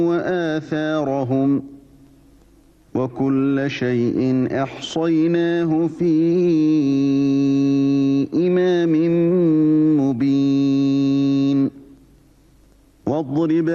وآثارهم وكل شيء أحصيناه في إمام مبين واضرب